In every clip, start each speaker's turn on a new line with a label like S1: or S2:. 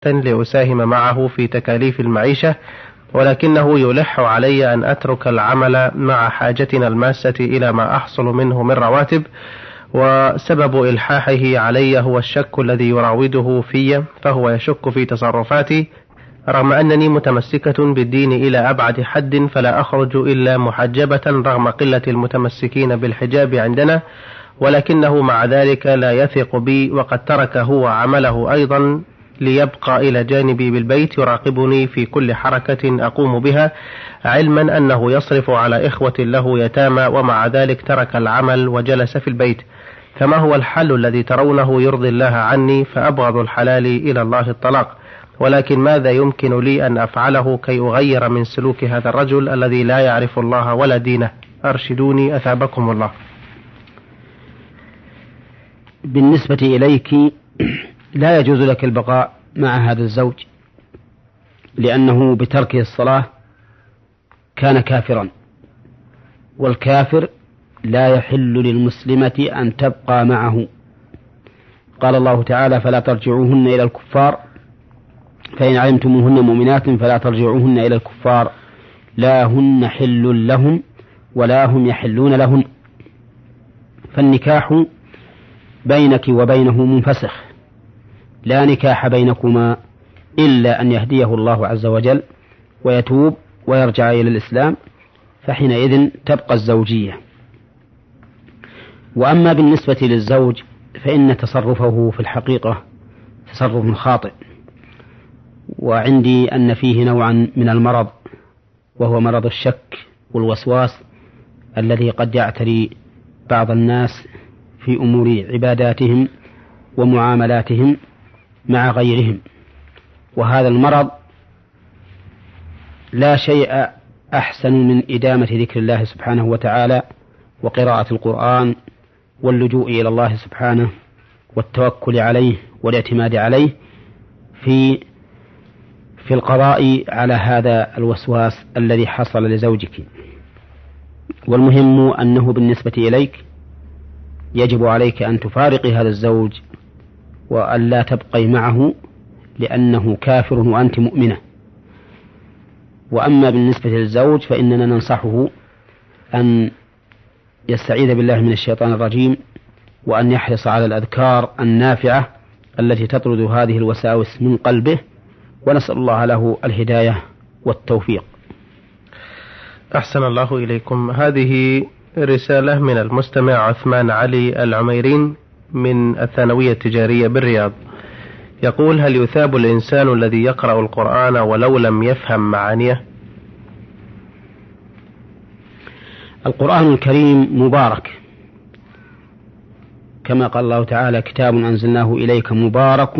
S1: لأساهم معه في تكاليف المعيشة، ولكنه يلح علي أن أترك العمل مع حاجتنا الماسة إلى ما أحصل منه من رواتب، وسبب إلحاحه علي هو الشك الذي يراوده في، فهو يشك في تصرفاتي رغم أنني متمسكة بالدين إلى أبعد حد، فلا أخرج إلا محجبة رغم قلة المتمسكين بالحجاب عندنا، ولكنه مع ذلك لا يثق بي، وقد ترك هو عمله أيضا ليبقى إلى جانبي بالبيت يراقبني في كل حركة أقوم بها، علما أنه يصرف على إخوة له يتامى، ومع ذلك ترك العمل وجلس في البيت. فما هو الحل الذي ترونه يرضي الله عني؟ فأبغض الحلال إلى الله الطلاق، ولكن ماذا يمكن لي أن أفعله كي أغير من سلوك هذا الرجل الذي لا يعرف الله ولا دينه؟ أرشدوني أثابكم الله.
S2: بالنسبة إليك لا يجوز لك البقاء مع هذا الزوج، لأنه بتركه الصلاة كان كافرا، والكافر لا يحل للمسلمة أن تبقى معه. قال الله تعالى: فلا ترجعوهن إلى الكفار، فإن علمتموهن مؤمنات فلا ترجعوهن إلى الكفار لا هن حل لهم ولا هم يحلون لهن. فالنكاح بينك وبينه منفسخ، لا نكاح بينكما إلا أن يهديه الله عز وجل ويتوب ويرجع إلى الإسلام، فحينئذ تبقى الزوجية. وأما بالنسبة للزوج فإن تصرفه في الحقيقة تصرف خاطئ، وعندي أن فيه نوعا من المرض، وهو مرض الشك والوسواس الذي قد يعتري بعض الناس في أمور عباداتهم ومعاملاتهم مع غيرهم. وهذا المرض لا شيء أحسن من إدامة ذكر الله سبحانه وتعالى وقراءة القرآن واللجوء إلى الله سبحانه والتوكل عليه والاعتماد عليه في القضاء على هذا الوسواس الذي حصل لزوجك. والمهم أنه بالنسبة إليك يجب عليك أن تفارقي هذا الزوج وأن لا تبقي معه، لأنه كافر وأنت مؤمنة. وأما بالنسبة للزوج فإننا ننصحه أن يستعيذ بالله من الشيطان الرجيم، وأن يحرص على الأذكار النافعة التي تطرد هذه الوساوس من قلبه، ونسأل الله له الهداية والتوفيق.
S1: أحسن الله إليكم. هذه رسالة من المستمع عثمان علي العميرين من الثانوية التجارية بالرياض، يقول: هل يثاب الإنسان الذي يقرأ القرآن ولو لم يفهم معانيه؟
S2: القرآن الكريم مبارك، كما قال الله تعالى: كتاب أنزلناه إليك مبارك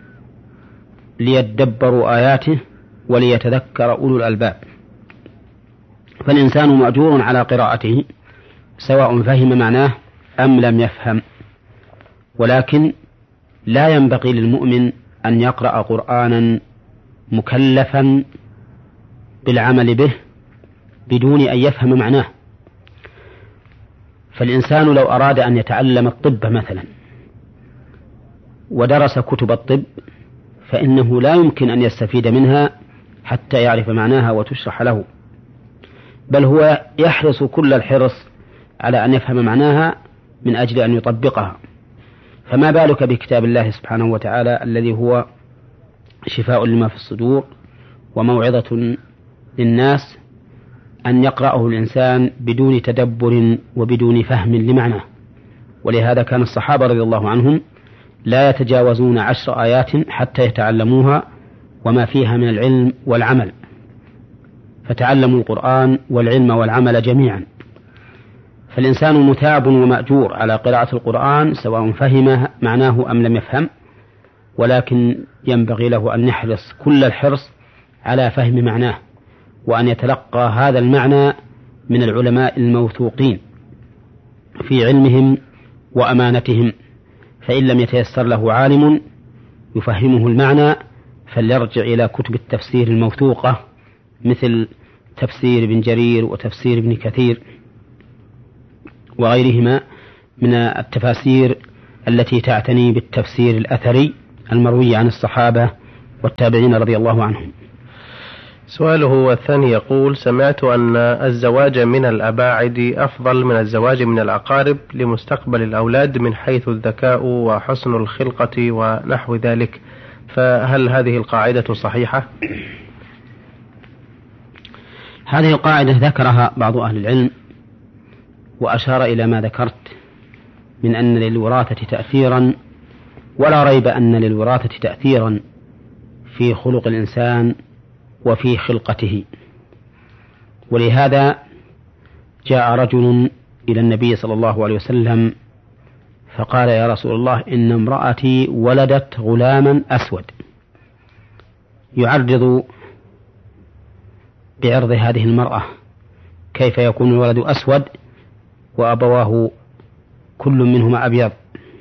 S2: ليدبروا آياته وليتذكر أولو الألباب. فالإنسان مأجور على قراءته سواء فهم معناه أم لم يفهم، ولكن لا ينبغي للمؤمن أن يقرأ قرآنا مكلفا بالعمل به بدون أن يفهم معناه. فالإنسان لو أراد أن يتعلم الطب مثلا ودرس كتب الطب فإنه لا يمكن أن يستفيد منها حتى يعرف معناها وتشرح له، بل هو يحرص كل الحرص على أن يفهم معناها من أجل أن يطبقها. فما بالك بكتاب الله سبحانه وتعالى الذي هو شفاء لما في الصدور وموعظة للناس، أن يقرأه الإنسان بدون تدبر وبدون فهم لمعناه. ولهذا كان الصحابة رضي الله عنهم لا يتجاوزون 10 آيات حتى يتعلموها وما فيها من العلم والعمل، فتعلموا القرآن والعلم والعمل جميعا. فالإنسان مثاب ومأجور على قراءة القرآن سواء فهم معناه أم لم يفهم، ولكن ينبغي له أن يحرص كل الحرص على فهم معناه، وأن يتلقى هذا المعنى من العلماء الموثوقين في علمهم وأمانتهم. فإن لم يتيسر له عالم يفهمه المعنى فليرجع إلى كتب التفسير الموثوقة مثل تفسير ابن جرير وتفسير ابن كثير وغيرهما من التفاسير التي تعتني بالتفسير الأثري المروي عن الصحابة والتابعين رضي الله عنهم.
S1: سؤاله الثاني يقول: سمعت أن الزواج من الأباعد أفضل من الزواج من الأقارب لمستقبل الأولاد من حيث الذكاء وحسن الخلقة ونحو ذلك، فهل هذه القاعدة صحيحة؟
S2: هذه القاعدة ذكرها بعض أهل العلم وأشار إلى ما ذكرت من أن للوراثة تأثيرا، ولا ريب أن للوراثة تأثيرا في خلق الإنسان وفي خلقته. ولهذا جاء رجل إلى النبي صلى الله عليه وسلم فقال: يا رسول الله، إن امرأتي ولدت غلاما أسود، يعرض بعرض هذه المرأة، كيف يكون الولد أسود وأبواه كل منهما أبيض؟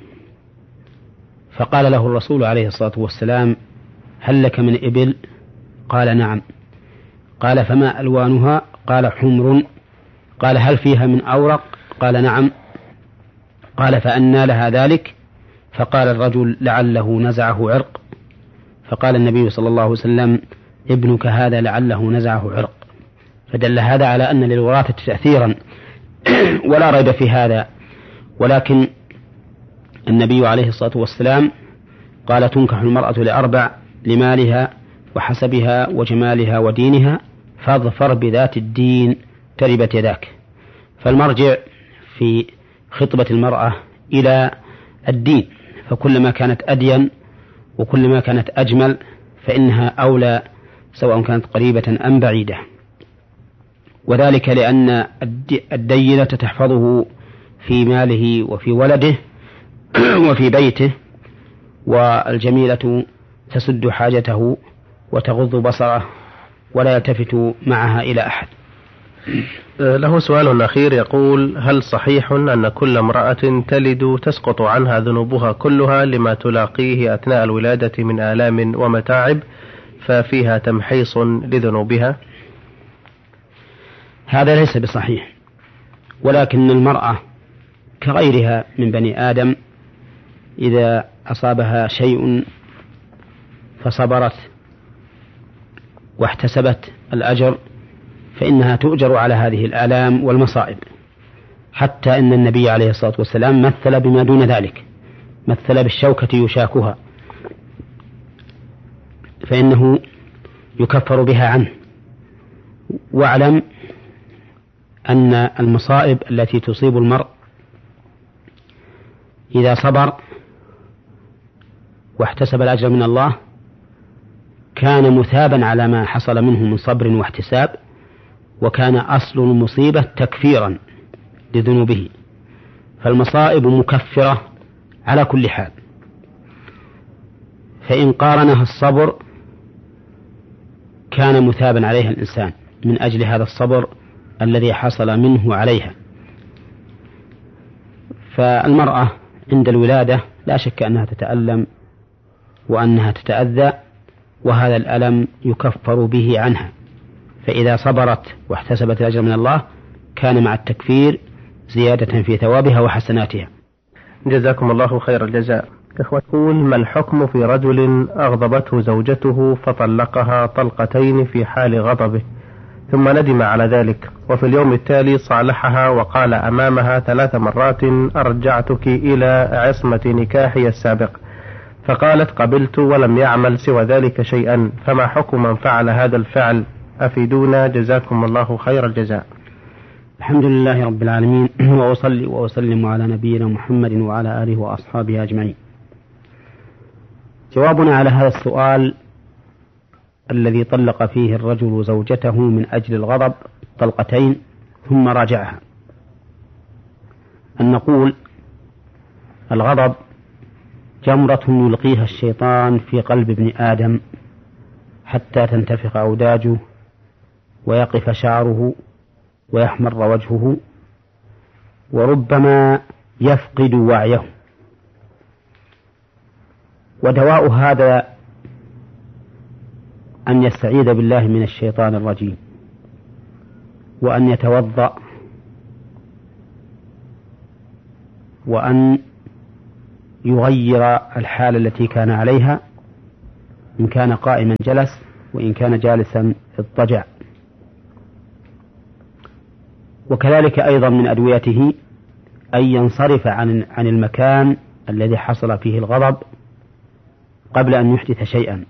S2: فقال له الرسول عليه الصلاة والسلام: هل لك من إبل؟ قال: نعم. قال: فما ألوانها؟ قال: حمر. قال: هل فيها من أورق؟ قال: نعم. قال: فأنى لها ذلك؟ فقال الرجل: لعله نزعه عرق. فقال النبي صلى الله عليه وسلم: ابنك هذا لعله نزعه عرق. فدل هذا على أن للوراثة تأثيرا ولا ريب في هذا، ولكن النبي عليه الصلاة والسلام قال: تنكح المرأة لأربع: لمالها وحسبها وجمالها ودينها، فاظفر بذات الدين تربت يداك. فالمرجع في خطبة المرأة إلى الدين، فكلما كانت أدين وكلما كانت أجمل فإنها أولى، سواء كانت قريبة أم بعيدة. وذلك لأن الدينة تحفظه في ماله وفي ولده وفي بيته، والجميلة تسد حاجته وتغض بصره ولا يلتفت معها إلى أحد.
S1: له سؤال أخير يقول: هل صحيح أن كل امرأة تلد تسقط عنها ذنوبها كلها لما تلاقيه أثناء الولادة من آلام ومتاعب، ففيها تمحيص لذنوبها؟
S2: هذا ليس بصحيح، ولكن المرأة كغيرها من بني آدم إذا أصابها شيء فصبرت واحتسبت الأجر فإنها تؤجر على هذه الآلام والمصائب، حتى إن النبي عليه الصلاة والسلام مثل بما دون ذلك، مثل بالشوكة يشاكها، فإنه يكفر بها عنه. واعلم أن المصائب التي تصيب المرء إذا صبر واحتسب الأجر من الله كان مثابا على ما حصل منه من صبر واحتساب، وكان أصل المصيبة تكفيرا لذنوبه، فالمصائب مكفرة على كل حال. فإن قارنها الصبر كان مثابا عليها الإنسان من أجل هذا الصبر الذي حصل منه عليها. فالمرأة عند الولادة لا شك أنها تتألم وأنها تتأذى، وهذا الألم يكفر به عنها، فإذا صبرت واحتسبت الأجر من الله كان مع التكفير زيادة في ثوابها وحسناتها.
S1: جزاكم الله خير الجزاء. يقول: ما الحكم في رجل أغضبته زوجته فطلقها طلقتين في حال غضبه، ثم ندم على ذلك، وفي اليوم التالي صالحها وقال أمامها 3 مرات: أرجعتك إلى عصمة نكاحي السابق، فقالت قبلت ولم يعمل سوى ذلك شيئا، فما حكم من فعل هذا الفعل؟ أفيدونا جزاكم الله خير الجزاء.
S2: الحمد لله رب العالمين، وأصلي وأسلم على نبينا محمد وعلى آله وأصحابه أجمعين. جوابنا على هذا السؤال الذي طلق فيه الرجل زوجته من أجل الغضب طلقتين ثم راجعها، أن نقول: الغضب جمرة يلقيها الشيطان في قلب ابن آدم حتى تنتفخ أوداجه ويقف شعره ويحمر وجهه وربما يفقد وعيه. ودواء هذا أن يستعيذ بالله من الشيطان الرجيم، وأن يتوضأ، وأن يغير الحالة التي كان عليها، إن كان قائما جلس، وإن كان جالسا اضطجع. وكذلك أيضا من أدويته أن ينصرف عن المكان الذي حصل فيه الغضب قبل أن يحدث شيئا.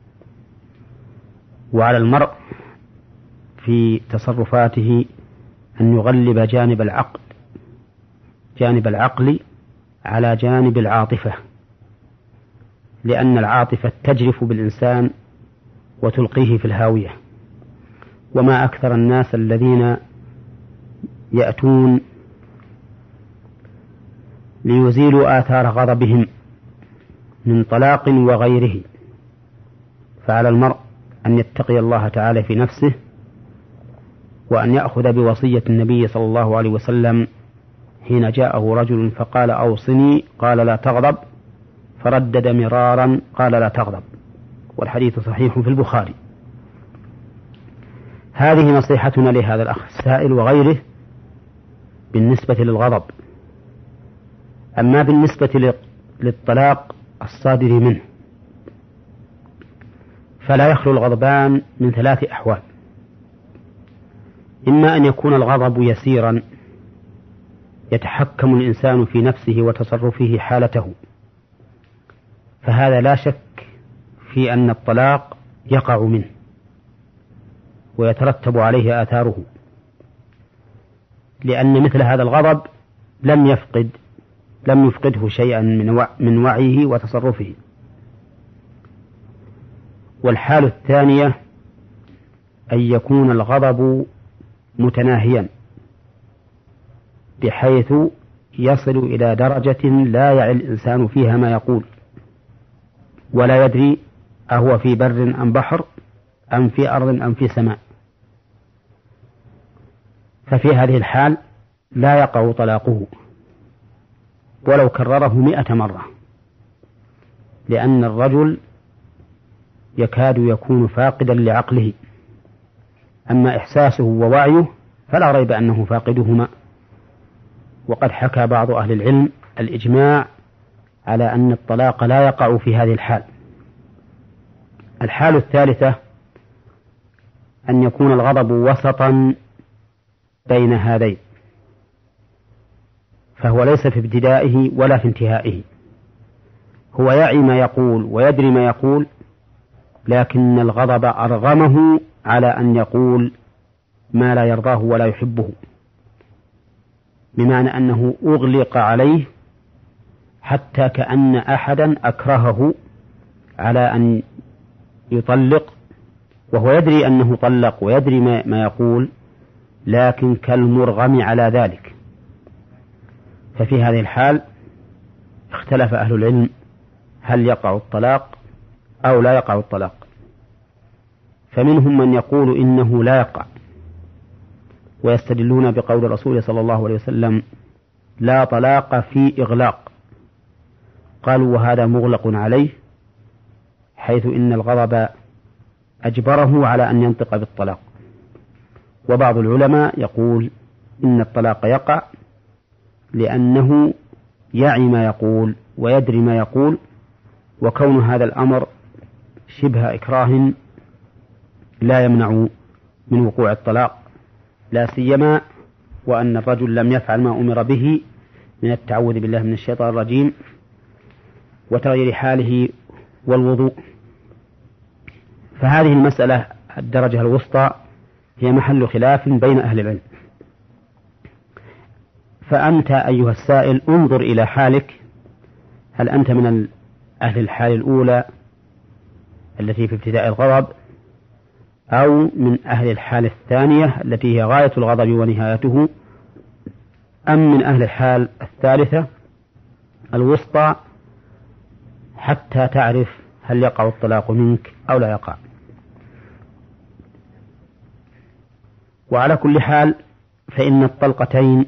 S2: وعلى المرء في تصرفاته أن يغلب جانب العقل على جانب العاطفة، لأن العاطفة تجرف بالإنسان وتلقيه في الهاوية. وما أكثر الناس الذين يأتون ليزيلوا آثار غضبهم من طلاق وغيره. فعلى المرء أن يتقي الله تعالى في نفسه، وأن يأخذ بوصية النبي صلى الله عليه وسلم حين جاءه رجل فقال أوصني، قال لا تغضب، فردد مرارا قال لا تغضب، والحديث صحيح في البخاري. هذه نصيحتنا لهذا الأخ السائل وغيره بالنسبة للغضب. أما بالنسبة للطلاق الصادر منه فلا يخلو الغضبان من 3 أحوال: إما أن يكون الغضب يسيرا يتحكم الإنسان في نفسه وتصرفه حالته، فهذا لا شك في أن الطلاق يقع منه ويترتب عليه آثاره، لأن مثل هذا الغضب لم يفقده شيئا من وعيه وتصرفه. والحال الثانية أن يكون الغضب متناهيا بحيث يصل إلى درجة لا يعي الإنسان فيها ما يقول، ولا يدري أهو في بر أم بحر أم في أرض أم في سماء. ففي هذه الحال لا يقع طلاقه ولو كرره 100 مرة، لأن الرجل يكاد يكون فاقدا لعقله، أما إحساسه ووعيه فلا ريب أنه فاقدهما. وقد حكى بعض أهل العلم الإجماع على أن الطلاق لا يقع في هذه الحال. الحال الثالثة أن يكون الغضب وسطا بين هذين، فهو ليس في ابتدائه ولا في انتهائه، هو يعي ما يقول ويدري ما يقول، لكن الغضب أرغمه على أن يقول ما لا يرضاه ولا يحبه، بمعنى أنه أغلق عليه حتى كأن أحدا أكرهه على أن يطلق، وهو يدري أنه طلق ويدري ما يقول، لكن كالمرغم على ذلك. ففي هذه الحال اختلف أهل العلم هل يقع الطلاق أو لا يقع الطلاق. فمنهم من يقول إنه لا يقع، ويستدلون بقول الرسول صلى الله عليه وسلم لا طلاق في إغلاق، قالوا وهذا مغلق عليه، حيث إن الغضب أجبره على أن ينطق بالطلاق. وبعض العلماء يقول إن الطلاق يقع لأنه يعي ما يقول ويدري ما يقول، وكون هذا الأمر شبه إكراه لا يمنع من وقوع الطلاق، لا سيما وأن الرجل لم يفعل ما أمر به من التعوذ بالله من الشيطان الرجيم وتغيير حاله والوضوء. فهذه المسألة الدرجة الوسطى هي محل خلاف بين أهل العلم. فأنت أيها السائل انظر إلى حالك، هل أنت من أهل الحال الأولى التي في ابتداء الغضب، أو من أهل الحال الثانية التي هي غاية الغضب ونهايته، أم من أهل الحال الثالثة الوسطى، حتى تعرف هل يقع الطلاق منك أو لا يقع. وعلى كل حال فإن الطلقتين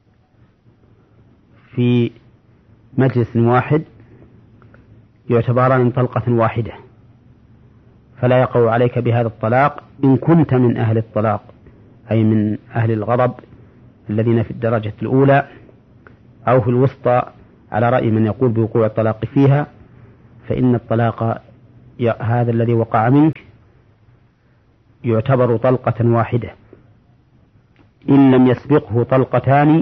S2: في مجلس واحد يعتبران طلقة واحدة، فلا يقع عليك بهذا الطلاق إن كنت من أهل الطلاق، أي من أهل الغضب الذين في الدرجة الأولى أو في الوسطى، على رأي من يقول بوقوع الطلاق فيها، فإن الطلاق هذا الذي وقع منك يعتبر طلقة واحدة، إن لم يسبقه طلقتان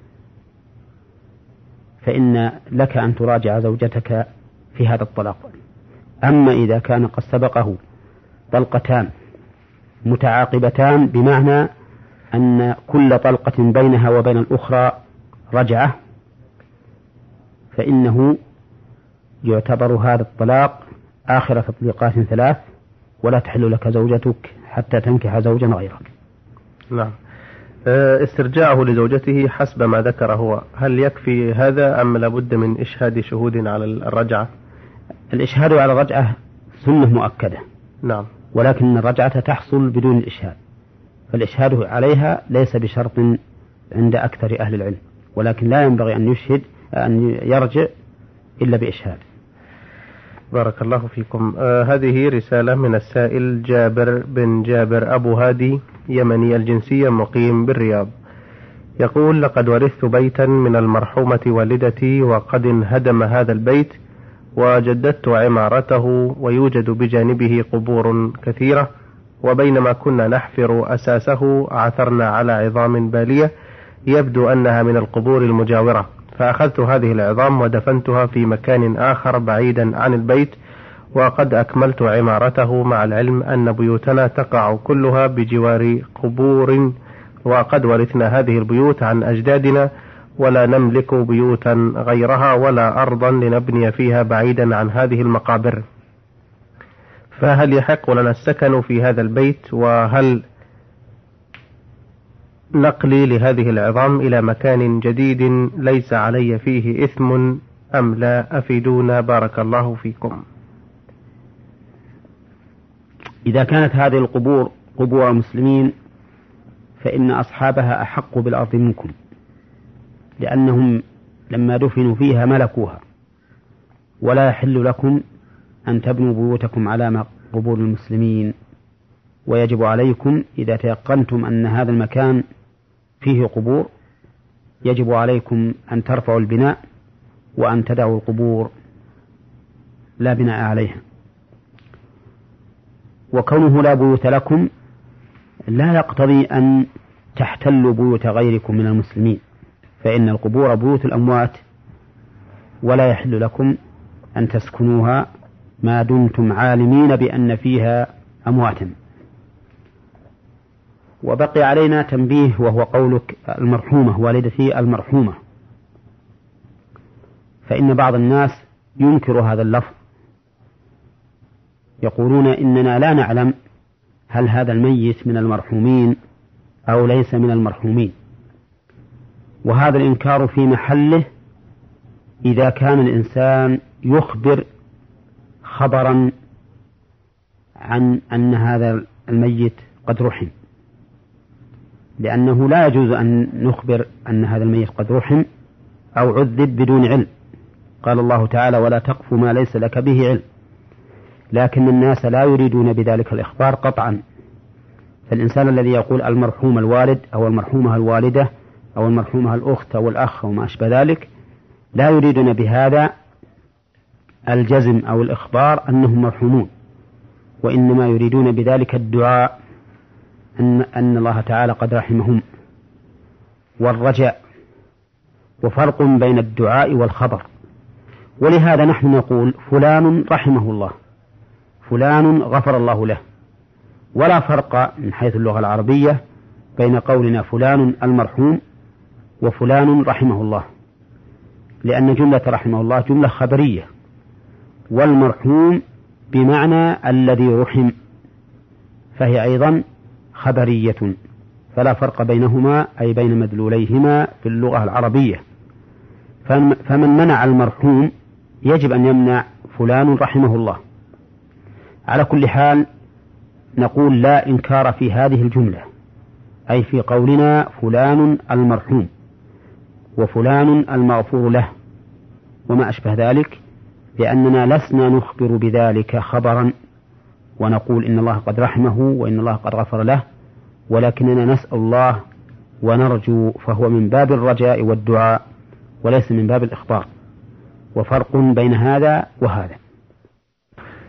S2: فإن لك أن تراجع زوجتك في هذا الطلاق. أما إذا كان قد سبقه طلقتان متعاقبتان بمعنى أن كل طلقة بينها وبين الأخرى رجعة، فإنه يعتبر هذا الطلاق آخر تطليقات 3 ولا تحل لك زوجتك حتى تنكح زوجا غيرك.
S1: نعم. استرجاعه لزوجته حسب ما ذكر هو، هل يكفي هذا أم لابد من إشهاد شهود على الرجعة؟
S2: الإشهاد على الرجعة سنة مؤكدة.
S1: نعم.
S2: ولكن الرجعة تحصل بدون الإشهاد، فالإشهاد عليها ليس بشرط عند أكثر أهل العلم، ولكن لا ينبغي أن يرجع إلا بإشهاد.
S1: بارك الله فيكم. هذه رسالة من السائل جابر بن جابر أبو هادي، يمني الجنسية، مقيم بالرياض. يقول: لقد ورثت بيتا من المرحومة والدتي، وقد انهدم هذا البيت وجددت عمارته، ويوجد بجانبه قبور كثيرة، وبينما كنا نحفر أساسه عثرنا على عظام بالية يبدو أنها من القبور المجاورة، فأخذت هذه العظام ودفنتها في مكان آخر بعيدا عن البيت، وقد أكملت عمارته، مع العلم أن بيوتنا تقع كلها بجوار قبور، وقد ورثنا هذه البيوت عن أجدادنا، ولا نملك بيوتا غيرها ولا أرضا لنبني فيها بعيدا عن هذه المقابر، فهل يحق لنا السكن في هذا البيت؟ وهل نقلي لهذه العظام إلى مكان جديد ليس علي فيه إثم أم لا؟ أفيدونا بارك الله فيكم.
S2: إذا كانت هذه القبور قبور المسلمين فإن أصحابها أحق بالأرض منكم، لأنهم لما دفنوا فيها ملكوها، ولا يحل لكم أن تبنوا بيوتكم على قبور المسلمين، ويجب عليكم إذا تيقنتم أن هذا المكان فيه قبور يجب عليكم أن ترفعوا البناء وأن تدعوا القبور لا بناء عليها. وكونه لا بيوت لكم لا يقتضي أن تحتلوا بيوت غيركم من المسلمين، فإن القبور بيوت الأموات ولا يحل لكم أن تسكنوها ما دمتم عالمين بأن فيها أمواتا. وبقي علينا تنبيه، وهو قولك المرحومة والدتي المرحومة، فإن بعض الناس ينكر هذا اللفظ، يقولون إننا لا نعلم هل هذا الميت من المرحومين أو ليس من المرحومين، وهذا الإنكار في محله إذا كان الإنسان يخبر خبرا عن أن هذا الميت قد رحم، لأنه لا يجوز أن نخبر أن هذا الميت قد رحم أو عذب بدون علم. قال الله تعالى: ولا تقف ما ليس لك به علم. لكن الناس لا يريدون بذلك الإخبار قطعا، فالإنسان الذي يقول المرحوم الوالد أو المرحومة الوالدة أو المرحومة الأخت أو الأخ أو ما أشبه ذلك لا يريدون بهذا الجزم أو الإخبار أنهم مرحومون، وإنما يريدون بذلك الدعاء أن الله تعالى قد رحمهم والرجاء، وفرق بين الدعاء والخبر. ولهذا نحن نقول فلان رحمه الله، فلان غفر الله له، ولا فرق من حيث اللغة العربية بين قولنا فلان المرحوم وفلان رحمه الله، لأن جملة رحمه الله جملة خبرية، والمرحوم بمعنى الذي رحم فهي أيضا خبرية، فلا فرق بينهما أي بين مدلوليهما في اللغة العربية. فمن منع المرحوم يجب أن يمنع فلان رحمه الله. على كل حال نقول لا إنكار في هذه الجملة، أي في قولنا فلان المرحوم وفلان المغفور له وما أشبه ذلك، لأننا لسنا نخبر بذلك خبرا ونقول إن الله قد رحمه وإن الله قد غفر له، ولكننا نسأل الله ونرجو، فهو من باب الرجاء والدعاء وليس من باب الإخبار، وفرق بين هذا وهذا.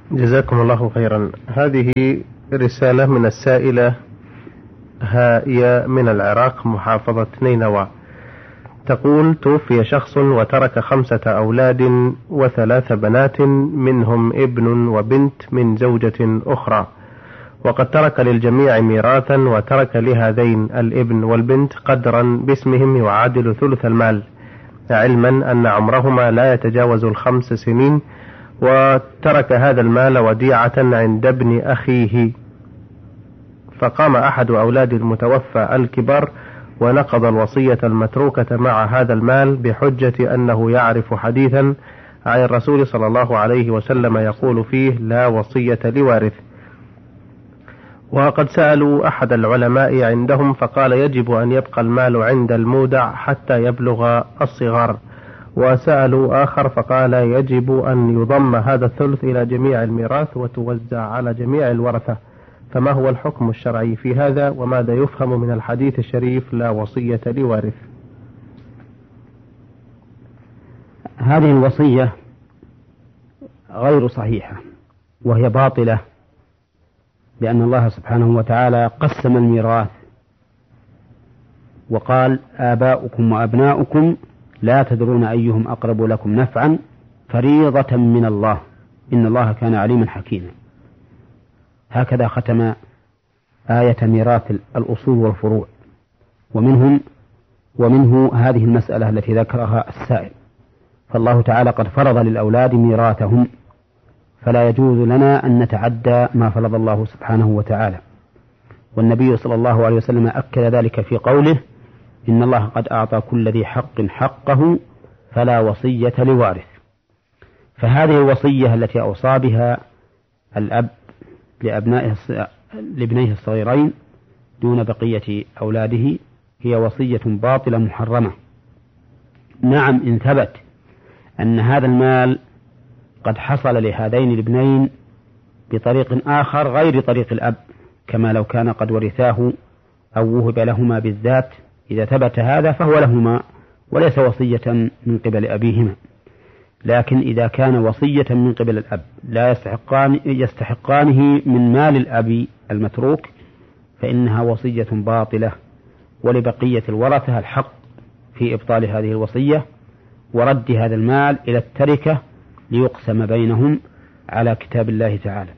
S1: جزاكم الله خيرا. هذه رسالة من السائلة هي من العراق محافظة نينوى، تقول: توفي شخص وترك 5 أولاد و3 بنات، منهم ابن وبنت من زوجة أخرى، وقد ترك للجميع ميراثا، وترك لهذين الابن والبنت قدرا باسمهم يعادل ثلث المال، علما أن عمرهما لا يتجاوز 5 سنين، وترك هذا المال وديعة عند ابن أخيه. فقام أحد أولاد المتوفى الكبار ونقض الوصية المتروكة مع هذا المال بحجة أنه يعرف حديثا عن الرسول صلى الله عليه وسلم يقول فيه: لا وصية لوارث. وقد سألوا أحد العلماء عندهم فقال: يجب أن يبقى المال عند المودع حتى يبلغ الصغار. وسألوا آخر فقال: يجب أن يضم هذا الثلث إلى جميع الميراث وتوزع على جميع الورثة. فما هو الحكم الشرعي في هذا، وماذا يفهم من الحديث الشريف: لا وصية لوارث؟
S2: هذه الوصية غير صحيحة وهي باطلة، لأن الله سبحانه وتعالى قسم الميراث وقال: آباؤكم وأبناؤكم لا تدرون أيهم أقرب لكم نفعا فريضة من الله إن الله كان عليما حكيما. هكذا ختم آية ميراث الأصول والفروع، ومنه هذه المسألة التي ذكرها السائل. فالله تعالى قد فرض للأولاد ميراثهم، فلا يجوز لنا أن نتعدى ما فرض الله سبحانه وتعالى. والنبي صلى الله عليه وسلم أكد ذلك في قوله: إن الله قد أعطى كل ذي حق حقه فلا وصية لوارث. فهذه الوصية التي أوصى بها الأب لابنيه الصغيرين دون بقية أولاده هي وصية باطلة محرمة. نعم، إن ثبت أن هذا المال قد حصل لهذين الابنين بطريق آخر غير طريق الأب، كما لو كان قد ورثاه أو وهب لهما بالذات، إذا ثبت هذا فهو لهما وليس وصية من قبل أبيهما. لكن إذا كان وصية من قبل الأب لا يستحقانه من مال الأب المتروك فإنها وصية باطلة، ولبقية الورثة الحق في إبطال هذه الوصية ورد هذا المال إلى التركة ليقسم بينهم على كتاب الله تعالى.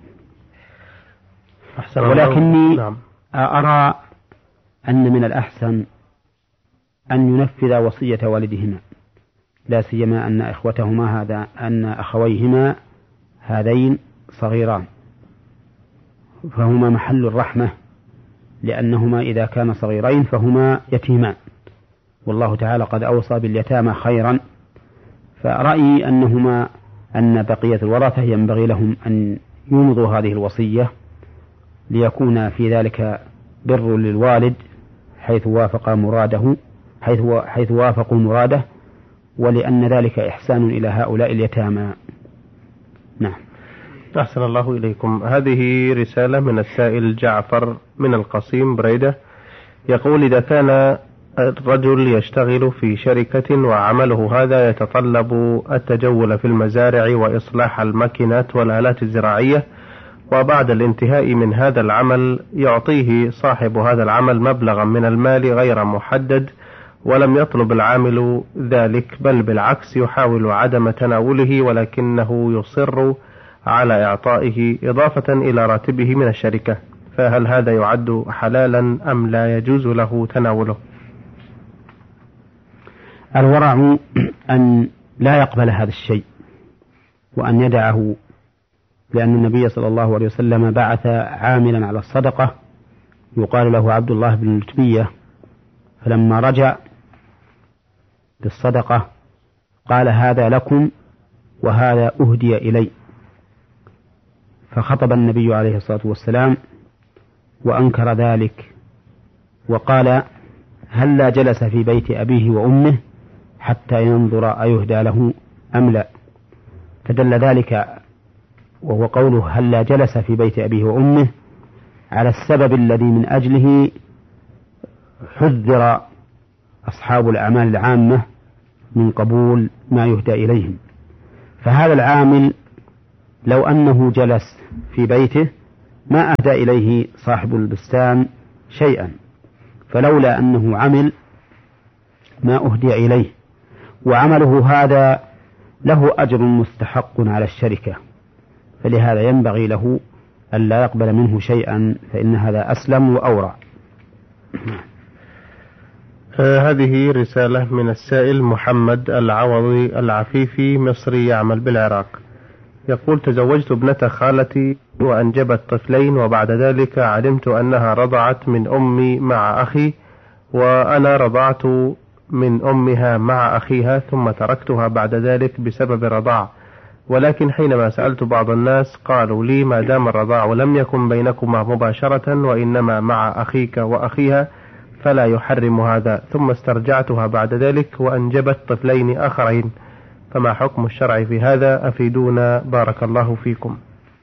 S2: ولكني أرى أن من الأحسن أن ينفذ وصية والدهما، لا سيما أن أخويهما هذين صغيران، فهما محل الرحمة، لأنهما إذا كان صغيرين فهما يتيمان، والله تعالى قد أوصى باليتامى خيرا. فرأيي أن بقية الورثة ينبغي لهم أن يمضوا هذه الوصية ليكون في ذلك بر للوالد حيث وافقوا مراده، ولأن ذلك إحسان إلى هؤلاء اليتامى. نعم.
S1: أحسن الله إليكم. هذه رسالة من السائل جعفر من القصيم بريدة، يقول: إذا كان الرجل يشتغل في شركة وعمله هذا يتطلب التجول في المزارع وإصلاح الماكينات والآلات الزراعية، وبعد الانتهاء من هذا العمل يعطيه صاحب هذا العمل مبلغا من المال غير محدد، ولم يطلب العامل ذلك، بل بالعكس يحاول عدم تناوله، ولكنه يصر على إعطائه إضافة إلى راتبه من الشركة، فهل هذا يعد حلالا أم لا يجوز له تناوله؟
S2: الورع أن لا يقبل هذا الشيء وأن يدعه، لأن النبي صلى الله عليه وسلم بعث عاملا على الصدقة يقال له عبد الله بن لتبية، فلما رجع بالصدقة قال: هذا لكم وهذا أهدي إلي. فخطب النبي عليه الصلاة والسلام وأنكر ذلك وقال: هلا جلس في بيت أبيه وأمه حتى ينظر أيهدى له أم لا. فدل ذلك، وهو قوله هلا جلس في بيت أبيه وأمه، على السبب الذي من أجله حذر أصحاب الأعمال العامة من قبول ما يهدى إليهم. فهذا العامل لو أنه جلس في بيته ما أهدى إليه صاحب البستان شيئا، فلولا أنه عمل ما أهدي إليه، وعمله هذا له أجر مستحق على الشركة، فلهذا ينبغي له أن لا يقبل منه شيئا، فإن هذا أسلم وأورع.
S1: هذه رسالة من السائل محمد العوضي العفيفي، مصري يعمل بالعراق. يقول: تزوجت ابنة خالتي وأنجبت طفلين، وبعد ذلك علمت أنها رضعت من أمي مع أخي، وأنا رضعت من أمها مع أخيها، ثم تركتها بعد ذلك بسبب الرضاع. ولكن حينما سألت بعض الناس قالوا لي: ما دام الرضاع لم يكن بينكما مباشرة وإنما مع أخيك وأخيها فلا يحرم هذا. ثم استرجعتها بعد ذلك وأنجبت طفلين آخرين، فما حكم الشرع في هذا؟ أفيدونا بارك الله فيكم.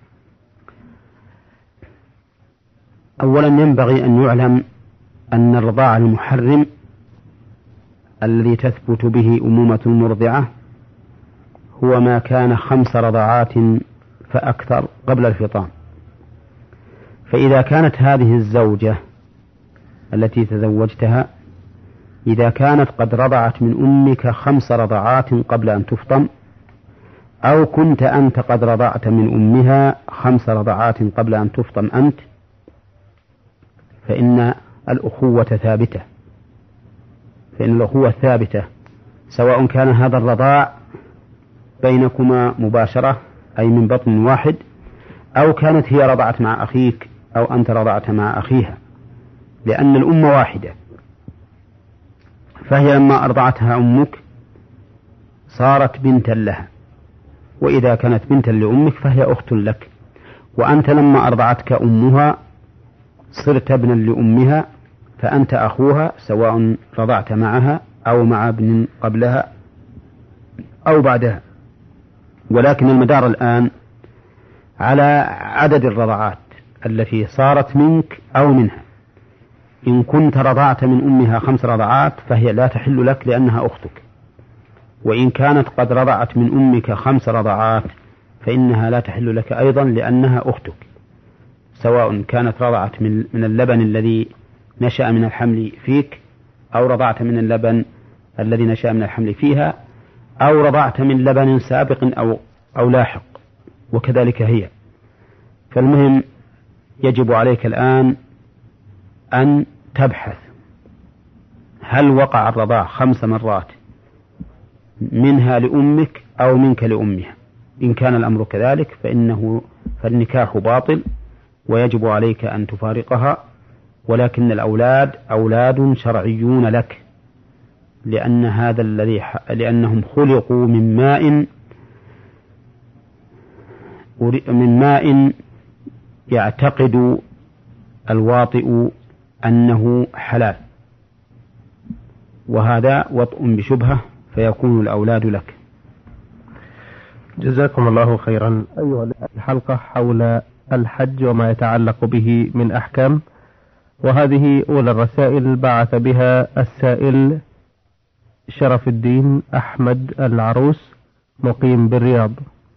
S2: أولا ينبغي أن يعلم أن الرضاع المحرم الذي تثبت به أمومة المرضعة هو ما كان 5 رضعات فأكثر قبل الفطام. فإذا كانت هذه الزوجة التي تزوجتها إذا كانت قد رضعت من أمك 5 رضعات قبل أن تفطم، أو كنت أنت قد رضعت من أمها 5 رضعات قبل أن تفطم أنت، فإن الأخوة ثابتة، سواء كان هذا الرضاع بينكما مباشرة أي من بطن واحد، أو كانت هي رضعت مع أخيك أو أنت رضعت مع أخيها، لأن الأمة واحدة. فهي لما أرضعتها أمك صارت بنتا لها، وإذا كانت بنتا لأمك فهي أخت لك، وأنت لما أرضعتك أمها صرت ابنا لأمها، فأنت أخوها سواء رضعت معها أو مع ابن قبلها أو بعدها. ولكن المدار الآن على عدد الرضعات التي صارت منك أو منها. إن كنت رضعت من أمها 5 رضعات فهي لا تحل لك لأنها أختك، وإن كانت قد رضعت من أمك 5 رضعات فإنها لا تحل لك أيضا لأنها أختك، سواء كانت رضعت من اللبن الذي نشأ من الحمل فيك، أو رضعت من اللبن الذي نشأ من الحمل فيها، أو رضعت من لبن سابق أو لاحق، وكذلك هي. فالمهم يجب عليك الآن أن تبحث هل وقع الرضاع 5 مرات منها لأمك أو منك لأمها. إن كان الأمر كذلك فالنكاح باطل ويجب عليك أن تفارقها، ولكن الأولاد أولاد شرعيون لك، لأنهم خلقوا من ماء يعتقد الواطئ أنه حلال، وهذا وطء بشبهة فيكون الأولاد لك.
S1: جزاكم الله خيرا. أيها الحلقة حول الحج وما يتعلق به من أحكام، وهذه أولى الرسائل بعث بها السائل شرف الدين أحمد العروس مقيم بالرياض.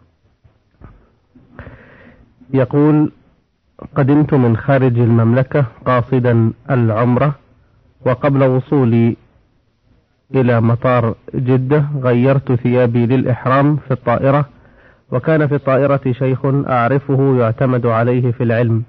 S1: يقول: قدمت من خارج المملكة قاصدا العمرة، وقبل وصولي إلى مطار جدة غيرت ثيابي للإحرام في الطائرة، وكان في الطائرة شيخ أعرفه يعتمد عليه في العلم،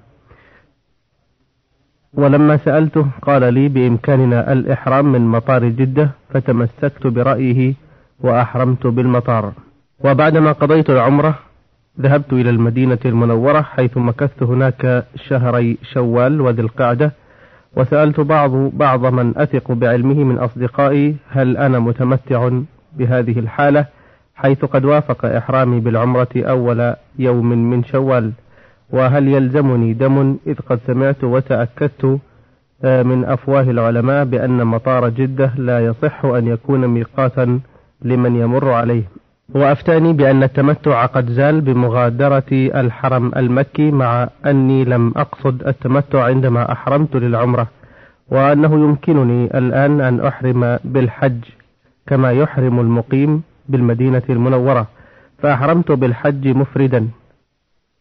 S1: ولما سألته قال لي بإمكاننا الإحرام من مطار جدة، فتمسكت برأيه وأحرمت بالمطار. وبعدما قضيت العمرة ذهبت إلى المدينة المنورة، حيث مكثت هناك شهري شوال وذي القعدة، وسألت بعض من أثق بعلمه من أصدقائي هل أنا متمتع بهذه الحالة، حيث قد وافق إحرامي بالعمرة أول يوم من شوال، وهل يلزمني دم، إذ قد سمعت وتأكدت من أفواه العلماء بأن مطار جدة لا يصح أن يكون ميقاتا لمن يمر عليه، وأفتاني بأن التمتع قد زال بمغادرة الحرم المكي، مع أني لم أقصد التمتع عندما أحرمت للعمرة، وأنه يمكنني الآن أن أحرم بالحج كما يحرم المقيم بالمدينة المنورة، فأحرمت بالحج مفردا،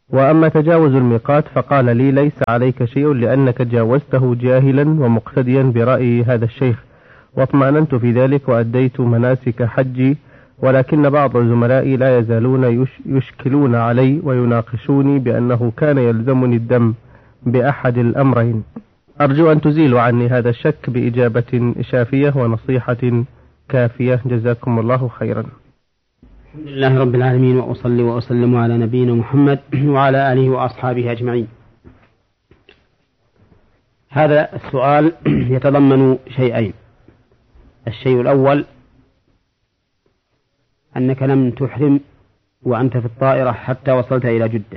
S1: وأما تجاوز الميقات فقال لي ليس عليك شيء لأنك جاوزته جاهلا ومقتديا برأي هذا الشيخ، واطمأننت في ذلك وأديت مناسك حجي، ولكن بعض زملائي لا يزالون يشكلون علي ويناقشوني بأنه كان يلزمني الدم بأحد الأمرين. أرجو أن تزيلوا عني هذا الشك بإجابة شافية ونصيحة كافية، جزاكم الله خيرا.
S2: الحمد لله رب العالمين، وأصلي وأسلم على نبينا محمد وعلى آله وأصحابه أجمعين. هذا السؤال يتضمن شيئين. الشيء الأول أنك لم تحرم وأنت في الطائرة حتى وصلت إلى جدة.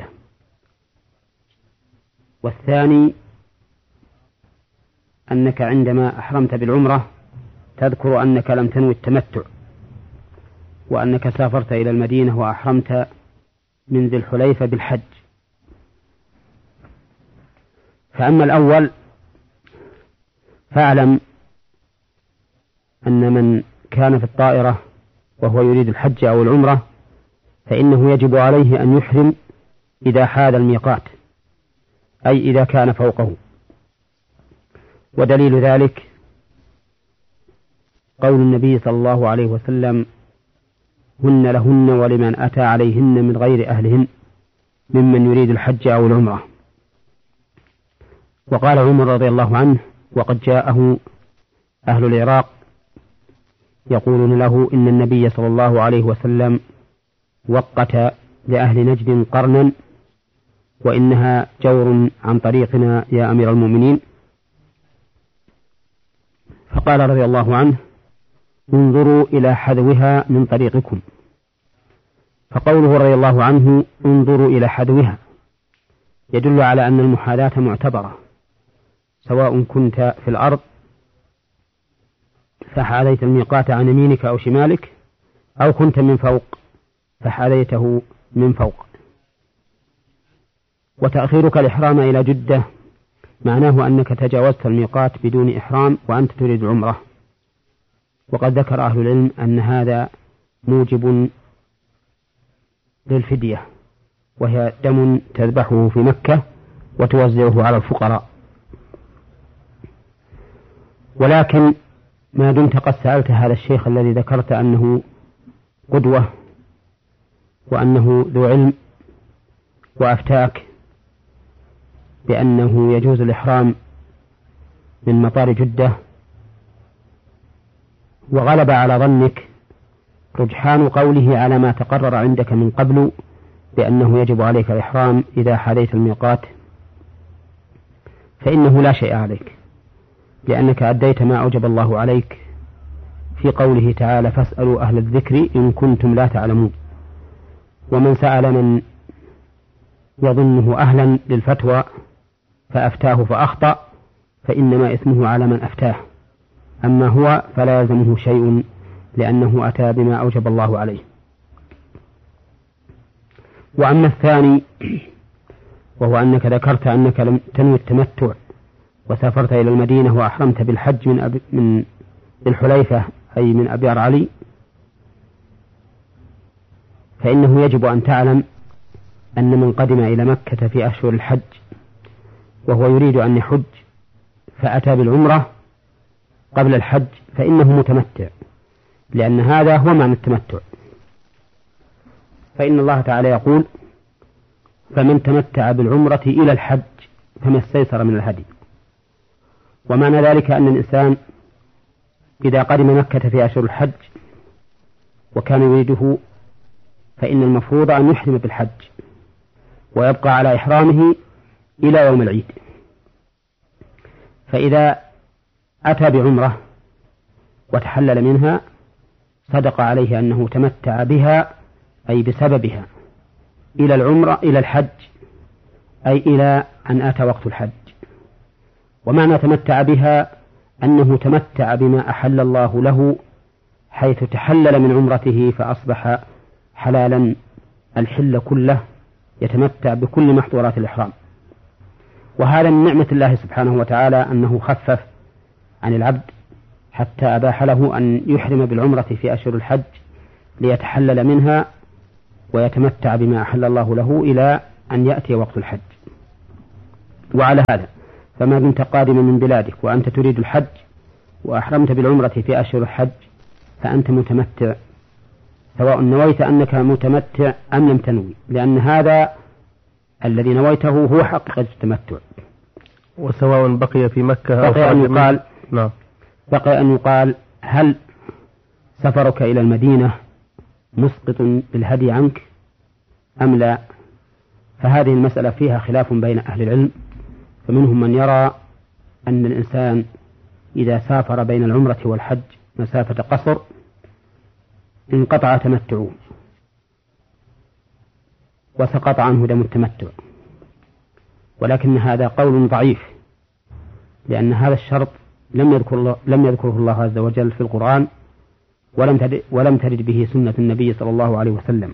S2: والثاني أنك عندما أحرمت بالعمرة تذكر أنك لم تنوي التمتع، وأنك سافرت إلى المدينة وأحرمت من ذي الحليفة بالحج. فأما الأول فاعلم أن من كان في الطائرة وهو يريد الحج أو العمرة فإنه يجب عليه أن يحرم إذا حال الميقات، أي إذا كان فوقه. ودليل ذلك قول النبي صلى الله عليه وسلم: هن لهن ولمن أتى عليهن من غير أهلهن ممن يريد الحج أو العمرة. وقال عمر رضي الله عنه وقد جاءه أهل العراق يقولون له إن النبي صلى الله عليه وسلم وقت لأهل نجد قرنا وإنها جور عن طريقنا يا أمير المؤمنين. فقال رضي الله عنه: انظروا إلى حذوها من طريقكم. فقوله رضي الله عنه انظروا إلى حذوها يدل على أن المحاذاة معتبرة، سواء كنت في الأرض فحاذيت الميقات عن يمينك أو شمالك، أو كنت من فوق فحاذيته من فوق. وتأخيرك الإحرام إلى جدة معناه أنك تجاوزت الميقات بدون إحرام وأنت تريد العمرة. وقد ذكر أهل العلم أن هذا موجب للفدية، وهي دم تذبحه في مكة وتوزعه على الفقراء. ولكن ما دمت قد سألت هذا الشيخ الذي ذكرت أنه قدوة وأنه ذو علم وأفتاك بأنه يجوز الإحرام من مطار جدة، وغلب على ظنك رجحان قوله على ما تقرر عندك من قبل بأنه يجب عليك الإحرام إذا حاذيت الميقات، فإنه لا شيء عليك، لأنك أديت ما أوجب الله عليك في قوله تعالى: فاسألوا أهل الذكر إن كنتم لا تعلمون. ومن سأل من يظنه أهلا للفتوى فأفتاه فأخطأ فإنما إثمه على من أفتاه، أما هو فلا يلزمه شيء لأنه أتى بما أوجب الله عليه. وأما الثاني وهو أنك ذكرت أنك لم تنوي التمتع وسافرت إلى المدينة وأحرمت بالحج من الحليفة أي من أبيار علي، فإنه يجب أن تعلم أن من قدم إلى مكة في أشهر الحج وهو يريد أن يحج فأتى بالعمرة قبل الحج فإنه متمتع، لأن هذا هو معنى التمتع. فإن الله تعالى يقول: فمن تمتع بالعمرة إلى الحج فما استيسر من الهدي. ومعنى ذلك أن الإنسان إذا قدم مكة في أشهر الحج وكان يريده فإن المفروض أن يحرم بالحج ويبقى على إحرامه إلى يوم العيد. فإذا أتى بعمرة وتحلل منها صدق عليه أنه تمتع بها أي بسببها إلى العمرة إلى الحج، أي إلى أن أتى وقت الحج. ومعنى تمتع بها أنه تمتع بما أحل الله له، حيث تحلل من عمرته فأصبح حلالا الحل كله، يتمتع بكل محظورات الإحرام. وهذا من نعمة الله سبحانه وتعالى أنه خفف عن العبد حتى أباح له أن يحرم بالعمرة في أشهر الحج ليتحلل منها ويتمتع بما أحل الله له إلى أن يأتي وقت الحج. وعلى هذا فما دمت قادما من بلادك وأنت تريد الحج وأحرمت بالعمرة في أشهر الحج فأنت متمتع، سواء نويت أنك متمتع أم لم تنوي، لأن هذا الذي نويته هو حقيقة التمتع.
S1: وسواء بقي في مكة
S2: بقي أن يقال هل سفرك إلى المدينة مسقط بالهدي عنك أم لا؟ فهذه المسألة فيها خلاف بين أهل العلم، فمنهم من يرى أن الإنسان إذا سافر بين العمرة والحج مسافة قصر انقطع تمتعه وسقط عنه دم التمتع، ولكن هذا قول ضعيف، لأن هذا الشرط لم يذكره الله عز وجل في القرآن ولم ترد به سنة النبي صلى الله عليه وسلم.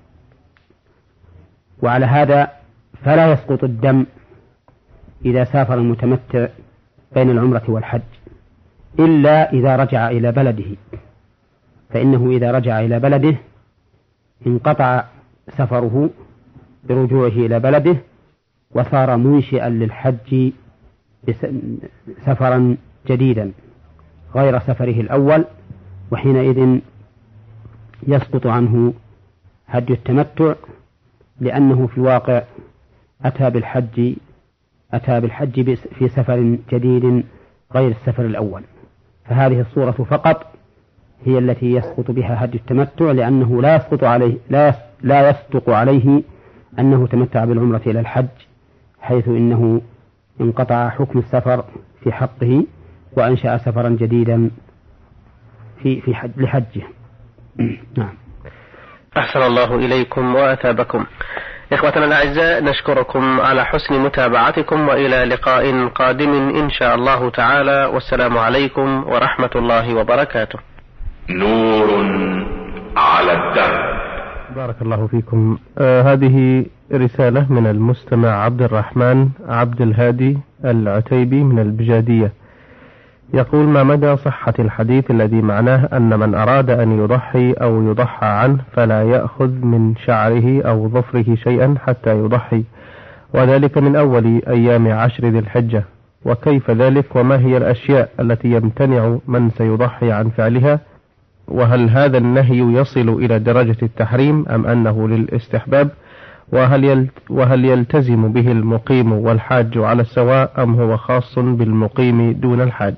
S2: وعلى هذا فلا يسقط الدم إذا سافر المتمتع بين العمرة والحج إلا إذا رجع إلى بلده، فإنه إذا رجع إلى بلده انقطع سفره برجوعه إلى بلده وصار منشئا للحج سفرا جديدا غير سفره الأول، وحينئذ يسقط عنه هدي التمتع، لأنه في الواقع أتى بالحج في سفر جديد غير السفر الأول. فهذه الصورة فقط هي التي يسقط بها هدي التمتع، لأنه لا يصدق عليه أنه تمتع بالعمرة إلى الحج، حيث إنه انقطع حكم السفر في حقه وأنشأ سفرا جديدا لحجه. نعم.
S1: أحسن الله إليكم وأثابكم. إخوتنا الأعزاء، نشكركم على حسن متابعتكم، وإلى لقاء قادم إن شاء الله تعالى، والسلام عليكم ورحمة الله وبركاته.
S3: نور على الدرب.
S1: بارك الله فيكم. هذه رسالة من المستمع عبد الرحمن عبد الهادي العتيبي من البجادية، يقول: ما مدى صحة الحديث الذي معناه أن من أراد أن يضحي أو يضحى عنه فلا يأخذ من شعره أو ظفره شيئا حتى يضحي، وذلك من أول أيام 10 ذي الحجة؟ وكيف ذلك؟ وما هي الأشياء التي يمتنع من سيضحي عن فعلها؟ وهل هذا النهي يصل إلى درجة التحريم أم أنه للاستحباب؟ وهل يلتزم به المقيم والحاج على السواء أم هو خاص بالمقيم دون الحاج؟